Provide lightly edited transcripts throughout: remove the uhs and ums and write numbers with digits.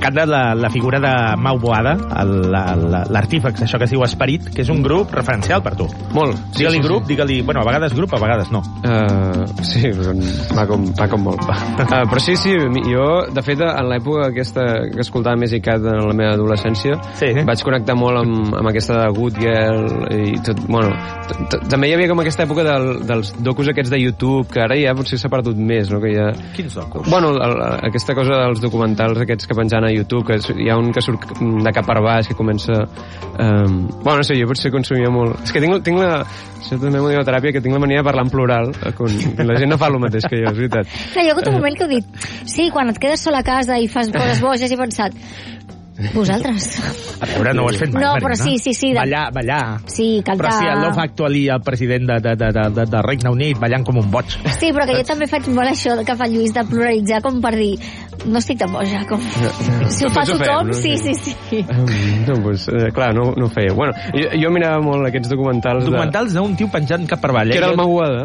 M'encanta la figura de Mau Boada, l'artífex, això que es diu Esperit, que és un grup referencial per tu. Molt. Digue-li grup, digue-li... Bueno, a vegades grup, a vegades no. Sí, va com molt. Però sí, jo, de fet, en l'època aquesta que escoltava més ICAT en la meva adolescència, vaig connectar molt amb aquesta de Good Girl i tot, bueno... També hi havia com aquesta època dels docus aquests de YouTube, que ara ja potser s'ha perdut més, no? Que ja... Quins docus? Bueno, aquesta cosa dels documentals aquests que penjan a YouTube, que hi ha un que surt de cap per baix, que comença... Bueno, no sé, jo potser consumia molt... És que tinc la... Això també m'ho diu a teràpia, que tinc la mania de parlar en plural, quan la gent no fa el mateix que jo, és veritat. Clar, hi ha hagut un moment que heu dit, sí, quan et quedes sol a casa i fas coses boges, he pensat, vosaltres. A veure, no ho has fet mai, no, Marina. Però sí. Ballar. Sí, cantar. Però sí, el Love Actually, el president de Regne Unit, ballant com un boig. Sí, però que jo també faig molt això que fa Lluís, de pluralitzar, com per dir, no estic tan boja, com... Si ho fa tothom, sí. No, doncs, clar, no ho feia. Bueno, jo mirava molt aquests documentals... Documentals d'un tio penjant cap per avall. Que era el Mahuada.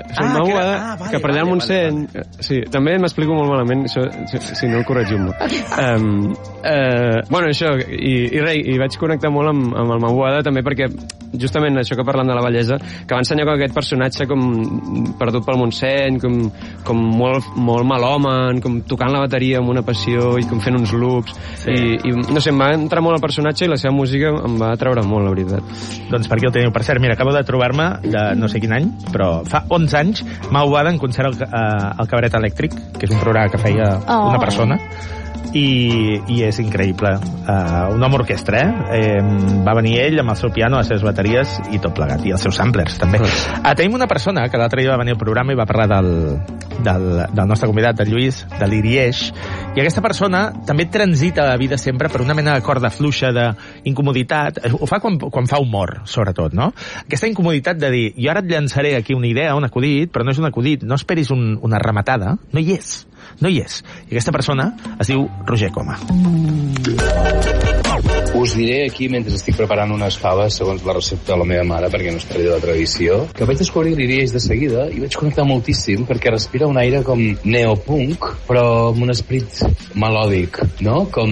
Que per allà al Montseny... Sí, també m'explico molt malament, això, si no, corregiu-me. Bueno, això, i vaig connectar molt amb el Mahuada, també perquè, justament això que parlant de la bellesa, que va ensenyar com aquest personatge com perdut pel Montseny, com molt malhomen, com tocant la bateria amb una passió i com fent uns loops, i no sé, em va entrar molt el personatge i la seva música em va atraure molt, la veritat. Doncs per aquí el teniu. Per cert, mira, acabo de trobar-me de no sé quin any, però fa 11 anys, Mau Boada en concert al Cabaret Elèctric, que és un programa que feia una persona, i és increïble. Un home orquestra, va venir ell amb el seu piano, les seves bateries i tot plegat, i els seus samplers també. Tenim una persona que l'altre dia va venir al programa i va parlar del nostre convidat, del Lluís, de l'Irieix, i aquesta persona també transita la vida sempre per una mena de corda fluixa, d'incomoditat. Ho fa quan fa humor, sobretot, no? Aquesta incomoditat de dir, jo ara et llançaré aquí una idea, un acudit, però no és un acudit, no esperis una rematada, no hi és. I aquesta persona es diu Roger Coma. Us diré aquí, mentre estic preparant unes faves segons la recepta de la meva mare, perquè no es perdi la tradició, que vaig descobrir l'Irieix de seguida i vaig connectar moltíssim perquè respira un aire com neopunk, però amb un esperit melòdic, no? Com...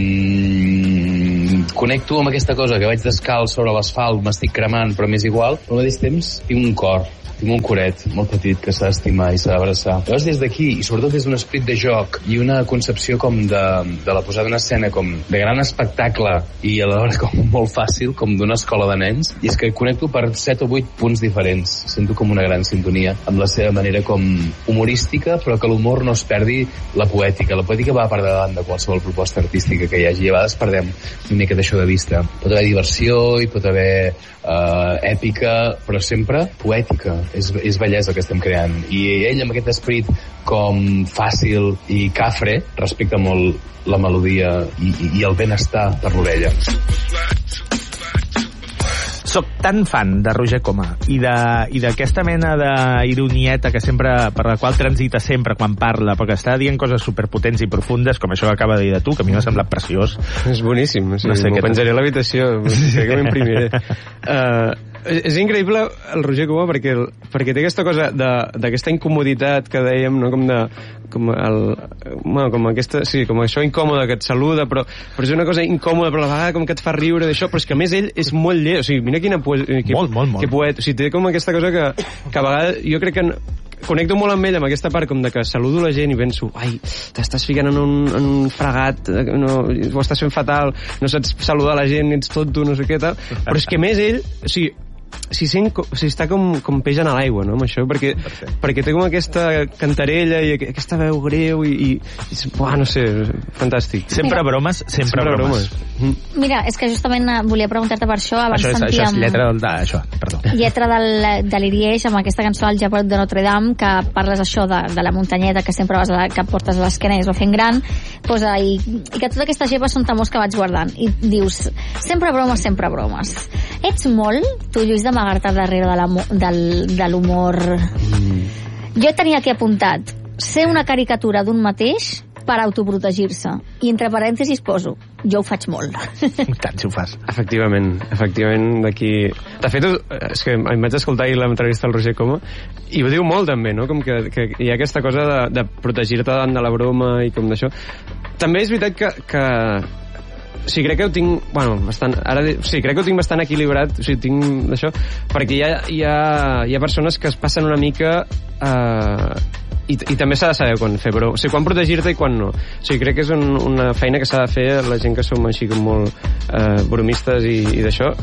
Connecto amb aquesta cosa que vaig descalç sobre l'asfalt, m'estic cremant, però m'és igual, però al mateix temps tinc un cor. Tinc un coret molt petit que s'ha d'estimar i s'ha d'abraçar. Llavors, des d'aquí, i sobretot des d'un esperit de joc i una concepció com de la posada en escena com de gran espectacle i alhora com molt fàcil, com d'una escola de nens, i és que connecto per 7 o 8 punts diferents. Sento com una gran sintonia, amb la seva manera com humorística, però que l'humor no es perdi la poètica. La poètica va per davant de qualsevol proposta artística que hi hagi. A vegades perdem una mica d'això de vista. Pot haver diversió i pot haver èpica, però sempre poètica. És bellesa que estem creant, i ell amb aquest esperit com fàcil i cafre respecta molt la melodia i el benestar per l'orella. Soc tan fan de Roger Coma i d'aquesta mena d'ironieta que sempre, per la qual transita sempre quan parla, perquè està dient coses superpotents i profundes, com això que acaba de dir de tu, que a mi m'ha semblat preciós. És boníssim, o sigui, no sé, m'ho penjaré a l'habitació, crec que m'imprimiré. És increïble el Roger Coma perquè té aquesta cosa d'aquesta incomoditat que dèiem, no? Com aquesta, sí, com això incòmode que et saluda, però és una cosa incòmoda, però a la vegada com que et fa riure d'això, però és que a més ell és molt llest, o sigui, mira quina poesia, que poeta, o sigui, té com aquesta cosa que a vegades jo crec que connecto molt amb ell, amb aquesta part com de que saludo la gent i penso, ai, t'estàs ficant en un fregat, no, ho estàs fent fatal, no saps saludar la gent, ets tonto, no sé què tal, però és que més ell, o sigui, està com peix en l'aigua, no?, amb això, perquè té com aquesta cantarella i aquesta veu greu i no sé, fantàstic. Sempre bromes. Mira, és que justament volia preguntar-te per això. Això és lletra de l'Irieix, amb aquesta cançó al Japó de Notre Dame, que parles això de la muntanyeta que sempre que portes a l'esquena i es va fent gran, i que totes aquestes lleves són temors que vaig guardant, i dius, sempre bromes. Ets molt, tu, Lluís, d'amagar-te darrere de l'humor. Jo tenia aquí apuntat ser una caricatura d'un mateix per autoprotegir-se, i entre parèntesis poso, jo ho faig molt. Tant si ho fas. Efectivament, d'aquí... De fet, és que em vaig escoltar ahir l'entrevista al Roger Coma i ho diu molt també, no? Com que hi ha aquesta cosa de protegir-te davant de la broma i com d'això. També és veritat que sí, crec que ho tinc, bueno, bastant, crec que ho tinc bastant equilibrat, o sigui, tinc d'això, perquè hi ha persones que es passen una mica i també s'ha de saber quan fer, però, o sigui, quan protegir-te i quan no. O sigui, crec que és una feina que s'ha de fer la gent que som així com molt bromistes i d'això.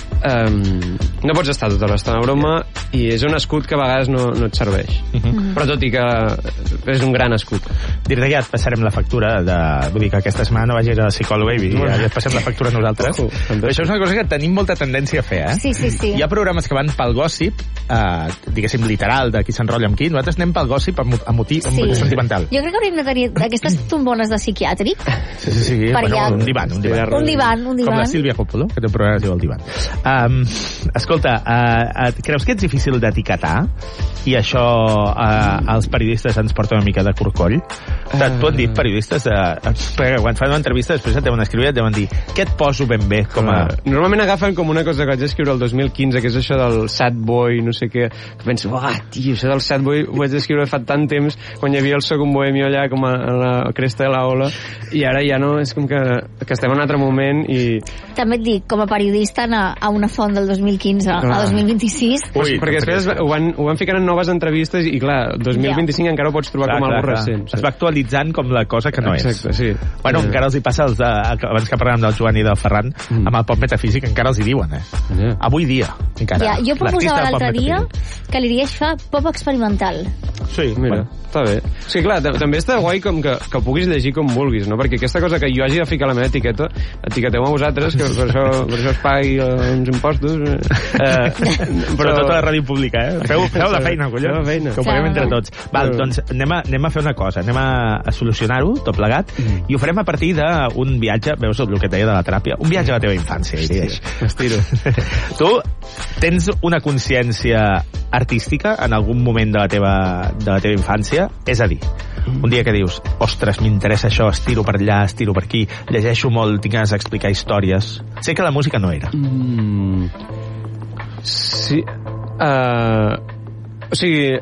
No pots estar tota l'estona a broma i és un escut que a vegades no et serveix. Però tot i que és un gran escut. Dir-te que ja et passarem la factura vull dir que aquesta setmana no vagis a la psicòloga i ja et passem la factura a nosaltres. Això és una cosa que tenim molta tendència a fer, Sí. Hi ha programes que van pel gossip, diguéssim literal, de qui s'enrotlla amb qui. Nosaltres anem pel gossip sentimental. Jo crec que hauríem de tenir aquestes tombones de psiquiàtric. Sí. Bueno, un divan. Un divan. Com la Sílvia Coppolo, que té un programa que es diu El Divan. Escolta, creus que ets difícil d'etiquetar i això als periodistes ens porta una mica de corcoll? T'ho han dit periodistes perquè quan fan una entrevista després et deuen escriure i et deuen dir què et poso ben bé com a... Normalment agafen com una cosa que vaig escriure el 2015, que és això del sad boy, no sé què, que penso, tio, això del sad boy ho vaig escriure fa tant temps quan hi havia el Soc un bohemio allà com a la cresta de la ola i ara ja no, és com que estem en un altre moment i... També et dic, com a periodista anar a una font del 2015 a 2026... Perquè després ho van ficant en noves entrevistes i clar, 2025 encara ho pots trobar com algo recent. Es va actualitzant com la cosa que no és. Exacte, sí. Bueno, encara els hi passa abans que parlàvem del Joan i del Ferran, amb el pop metafísic encara els hi diuen, Avui dia, encara. Jo proposava l'altre dia que l'Irieix fa pop experimental. Sí, mira, està bé. Sí, clar, també està guai com que puguis llegir com vulguis, no? Perquè aquesta cosa que jo hagi de ficar la meva etiqueta, etiqueteu a vosaltres, que per això es pagui uns impostos. Però tota la ràdio pública, Feu la feina, collons. Que ho paguem entre tots. Val, doncs anem a fer una cosa, anem a solucionar-ho, tot plegat, i ho farem a partir d'un viatge, veus el que et deia de la teràpia, un viatge a la teva infància, Irieix. M'estiro. Tu tens una consciència artística en algun moment de la teva infància? És a dir, un dia que dius, ostres, m'interessa això, estiro per allà, estiro per aquí, llegeixo molt, tinc ganes d'explicar històries. Sé que la música no era. Sí. O sigui,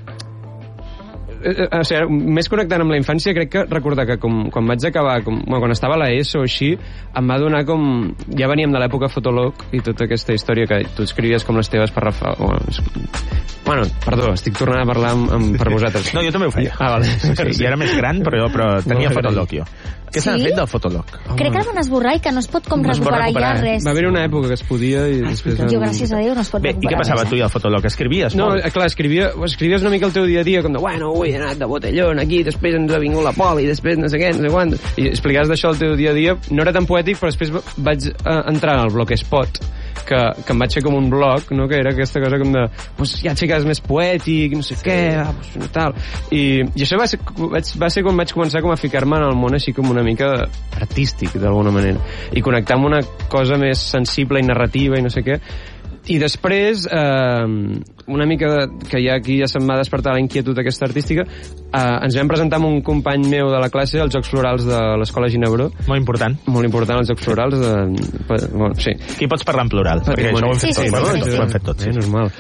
més connectant amb la infància, crec que recordar que quan vaig acabar, quan estava a l'ESO o així, em va donar com... Ja veníem de l'època Fotolog i tota aquesta història que tu escrivies com les teves per Rafa... Bueno, perdó, estic tornant a parlar per vosaltres. No, jo també ho feia. Vale. Sí, era més gran, però tenia Fotolog, jo. Què s'ha fet del Fotolog? Crec que el van esborrar i que no es pot recuperar ja res. Va haver una època que es podia i després... Jo, gràcies a Déu, no es pot recuperar. I què passava tu i el Fotolog? Escrivies? No, clar, escrivies una mica el teu dia a dia, com de, bueno, avui he anat de botellón aquí, després ens ha vingut la poli, després no sé què, no sé quant... I explicaves d'això el teu dia a dia. No era tan poètic, però després vaig entrar al Blogspot, que em vaig fer com un blog, no? Que era aquesta cosa com de, pues ja aixeques més poètic, no sé què, tal. I això va ser quan vaig començar com a ficar-me en el món així com una mica artístic, d'alguna manera. I connectar amb una cosa més sensible i narrativa i no sé què. I després, una mica que ja aquí ja se'm va despertar la inquietud aquesta artística, ens vam presentar amb un company meu de la classe als Jocs Florals de l'Escola Ginebró. Molt important. Molt important, els Jocs Florals. Bueno, sí. Aquí pots parlar en plural, perquè això ho hem fet tots. Ho hem fet tots. Normal.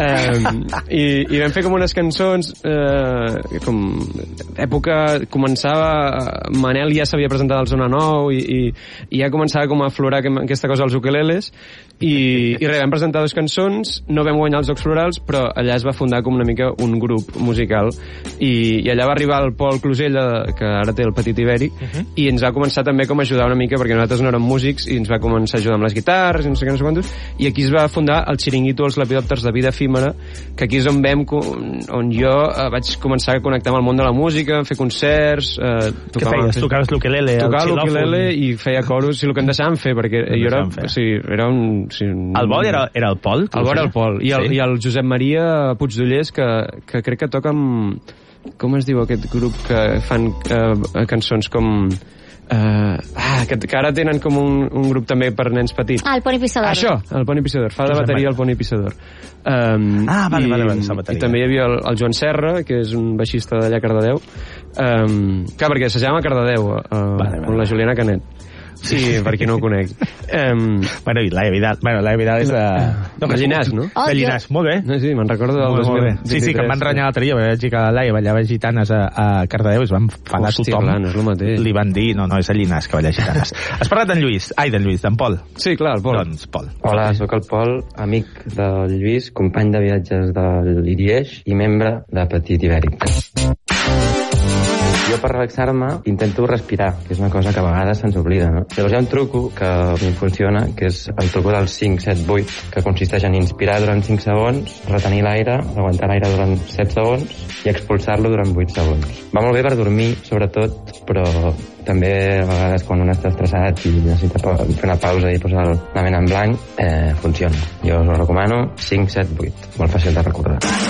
I vam fer com unes cançons, com època, començava, Manel ja s'havia presentat al Zona 9 i ja començava com a aflorar aquesta cosa als ukeleles, i res, vam presentar 2 cançons, no vam guanyar els Jocs Florals, però allà es va fundar com una mica un grup musical, i allà va arribar el Pol Closella, que ara té el Petit Ibèric, i ens va començar també com a ajudar una mica, perquè nosaltres no érem músics, i ens va començar a ajudar amb les guitarres, i no sé què, no sé quantos, i aquí es va fundar el Xiringuito els Lepidòpters de Vida Efímera, que aquí és on jo vaig començar a connectar amb el món de la música, fer concerts... Què feies? Tocaves l'ukelele? Tocava l'ukelele i feia coros, i el que em deixaven fer, perquè jo era un... El Vol era el Pol? El Vol era el Pol. I el Josep Maria Puigdollers, que crec que toca amb... Com es diu aquest grup que fan cançons com... que ara tenen com un grup també per nens petits. El Poni Pissador. Això, el Poni Pissador. Fa de bateria el Poni Pissador. Vale, i també hi havia el Joan Serra, que és un baixista d'allà a Cardedeu. Clar, perquè s'assajava a Cardedeu, amb la Juliana Canet. Sí, per qui no ho conec. Bueno, i Laia Vidal és de... De Llinàs, no? De Llinàs, molt bé. No, sí, me'n recordo del 2023. Sí, que em van renyar l'altre dia, vaig dir que la Laia ballava gitanes a Cardedeu, es van enfadar tothom. Hòstia, no és el mateix. Li van dir, no, és a Llinàs que balla gitanes. Has parlat d'en Pol. Sí, clar, el Pol. Doncs, Pol. Hola, sóc el Pol, amic del Lluís, company de viatges de l'Irieix i membre de Petit Ibèric. Jo per relaxar-me intento respirar, que és una cosa que a vegades se'ns oblida, no? Llavors hi ha un truco que a mi funciona, que és el truco del 5-7-8, que consisteix en inspirar durant 5 segons, retenir l'aire, aguantar l'aire durant 7 segons i expulsar-lo durant 8 segons. Va molt bé per dormir, sobretot, però també a vegades quan un està estressat i necessita fer una pausa i posar la ment en blanc, funciona. Jo us ho recomano, 5-7-8, molt fàcil de recordar.